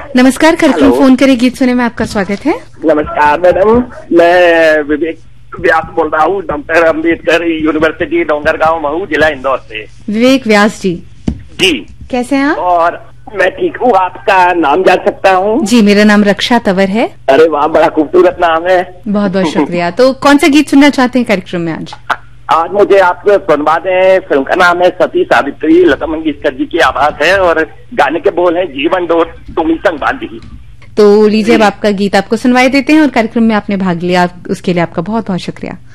नमस्कार, कार्यक्रम फोन करे गीत सुने में आपका स्वागत है। नमस्कार मैडम, मैं विवेक व्यास बोल रहा हूँ, डॉक्टर अम्बेडकर यूनिवर्सिटी डोंगरगांव महू, जिला इंदौर से। विवेक व्यास जी जी, कैसे हैं आप? और मैं ठीक हूँ। आपका नाम जान सकता हूँ? जी, मेरा नाम रक्षा तंवर है। अरे वाह, बड़ा खूबसूरत नाम है। बहुत बहुत शुक्रिया। तो कौन सा गीत सुनना चाहते हैं कार्यक्रम में आज? आज मुझे आप सुनवा दें। फिल्म का नाम है सती सावित्री, लता मंगेशकर जी की आवाज है और गाने के बोल है जीवन डोर तुमी संग बांधी। तो लीजिए, अब आपका गीत आपको सुनवाई देते हैं और कार्यक्रम में आपने भाग लिया, उसके लिए आपका बहुत बहुत शुक्रिया।